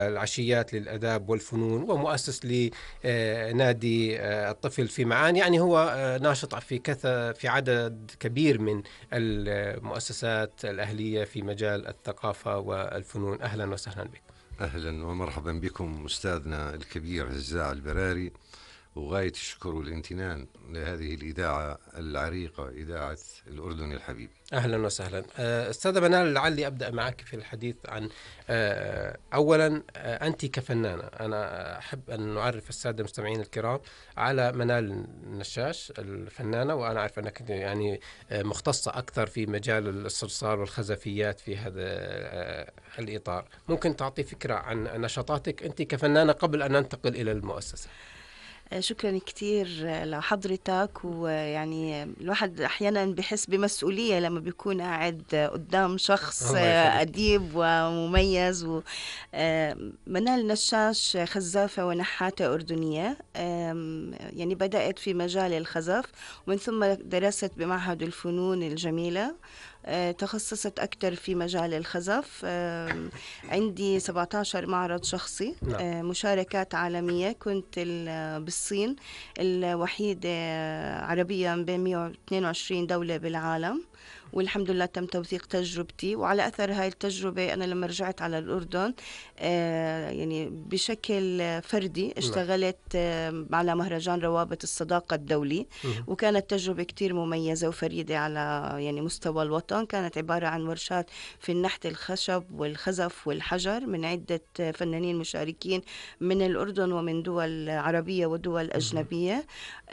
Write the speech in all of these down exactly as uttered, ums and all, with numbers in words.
العشيات للآداب والفنون، ومؤسس لنادي الطفل في معان. يعني هو ناشط في كثا في عدد كبير من المؤسسات الأهلية في مجال الثقافة والفنون. أهلا وسهلا بك. أهلا ومرحبا بكم أستاذنا الكبير هزاع البراري، وغاية الشكر والامتنان لهذه الإذاعة العريقة، إذاعة الأردن الحبيب. أهلا وسهلا. أستاذة منال، لعلي أبدأ معك في الحديث عن أولا أنت كفنانة. أنا أحب أن نعرف السادة المستمعين الكرام على منال نشاش الفنانة، وأنا أعرف أنك يعني مختصة أكثر في مجال الصرصار والخزفيات في هذا الإطار. ممكن تعطي فكرة عن نشاطاتك أنت كفنانة قبل أن ننتقل إلى المؤسسة؟ شكرا كتير لحضرتك. ويعني الواحد أحيانا بحس بمسؤولية لما بيكون قاعد قدام شخص أديب ومميز. ومنال نشاش خزافة ونحاتة أردنية، يعني بدأت في مجال الخزف ومن ثم درست بمعهد الفنون الجميلة، تخصصت أكثر في مجال الخزف. عندي سبعة عشر معرض شخصي، نعم. مشاركات عالمية، كنت بالصين الوحيدة عربيا بين مئة واثنين وعشرين دولة بالعالم، والحمد لله تم توثيق تجربتي. وعلى أثر هاي التجربة أنا لما رجعت على الأردن آه يعني بشكل فردي اشتغلت آه على مهرجان روابط الصداقة الدولي، وكانت تجربة كتير مميزة وفريدة على يعني مستوى الوطن. كانت عبارة عن ورشات في النحت الخشب والخزف والحجر من عدة فنانين مشاركين من الأردن ومن دول عربية ودول أجنبية.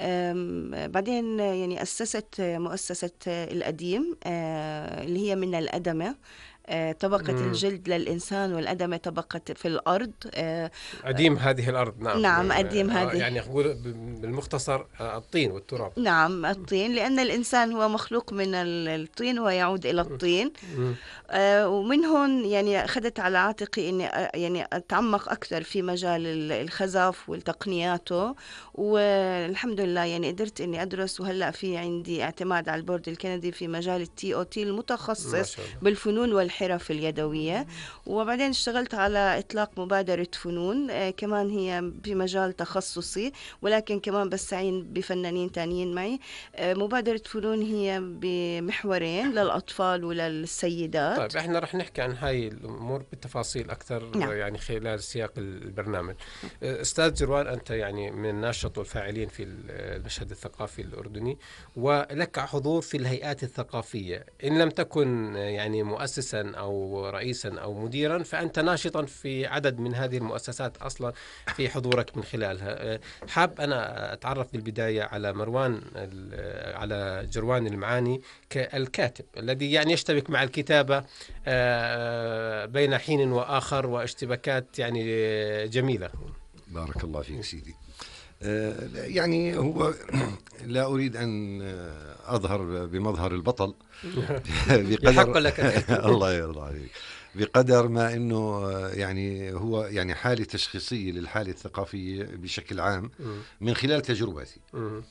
بعدين يعني أسست مؤسسة القديم اللي هي من الأدمة، طبقة مم. الجلد للإنسان والأدمة طبقة في الأرض. أديم هذه الأرض. نعم نعم أديم هذه، يعني أقول بالمختصر الطين والتراب. نعم الطين، لأن الإنسان هو مخلوق من الطين ويعود إلى الطين. آه ومن هون يعني أخذت على عاتقي إني يعني أتعمق أكثر في مجال الخزف والتقنياته، والحمد لله يعني قدرت إني أدرس. وهلأ في عندي اعتماد على البورد الكندي في مجال التي أو تي المتخصص بالفنون والحرف اليدوية. وبعدين اشتغلت على إطلاق مبادرة فنون آه كمان هي في مجال تخصصي، ولكن كمان بستعين بفنانين تانيين معي. آه مبادرة فنون هي بمحورين للأطفال وللسيدات. طيب احنا رح نحكي عن هاي الأمور بالتفاصيل أكثر، نعم. يعني خلال سياق البرنامج. أستاذ جروان، أنت يعني من الناشط والفاعلين في المشهد الثقافي الأردني، ولك حضور في الهيئات الثقافية. إن لم تكن يعني مؤسسا أو رئيسا أو مديرا، فأنت ناشطا في عدد من هذه المؤسسات أصلا في حضورك من خلالها. حاب أنا أتعرف بالبداية على مروان على جروان المعاني كالكاتب الذي يعني يشتبك مع الكتابة بين حين وآخر، واشتباكات يعني جميلة. بارك الله فيك سيدي. يعني هو لا أريد أن أظهر بمظهر البطل بقدر لك الله يرضى عليك، بقدر ما أنه يعني هو يعني حالة تشخيصية للحالة الثقافية بشكل عام من خلال تجربتي.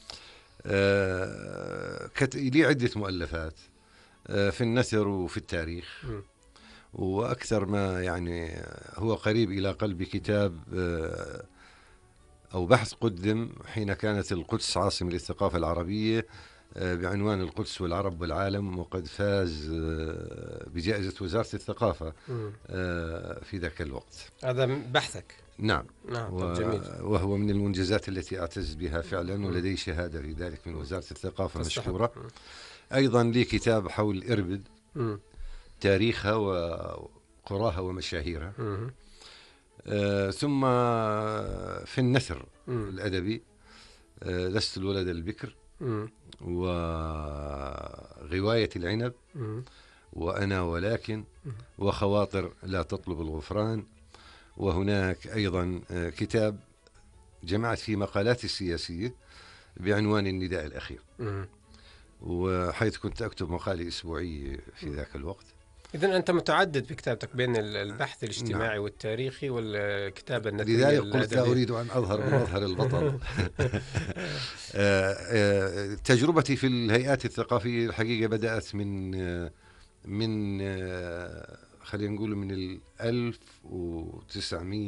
لي عدة مؤلفات في النثر وفي التاريخ، وأكثر ما يعني هو قريب إلى قلبي كتاب أو بحث قدم حين كانت القدس عاصمة للثقافة العربية بعنوان القدس والعرب والعالم، وقد فاز بجائزة وزارة الثقافة في ذاك الوقت. هذا بحثك؟ نعم, نعم. و... جميل. وهو من المنجزات التي أعتز بها فعلا، ولدي شهادة في ذلك من وزارة الثقافة مشكورة. أيضا لي كتاب حول إربد، تاريخها وقراها ومشاهيرها. آه ثم في النثر الأدبي آه لست الولد البكر، وغواية العنب، وأنا ولكن، وخواطر لا تطلب الغفران. وهناك أيضا آه كتاب جمعت فيه مقالاتي السياسية بعنوان النداء الأخير، وحيث كنت أكتب مقالة أسبوعية في ذاك الوقت. إذن أنت متعدد في كتابتك بين البحث الاجتماعي نعم. والتاريخي والكتابة النثرية. لذلك قلت لا أريد أن أظهر بمظهر البطل. تجربتي في الهيئات الثقافية الحقيقة بدأت من من خلينا نقول من الألف وتسعمية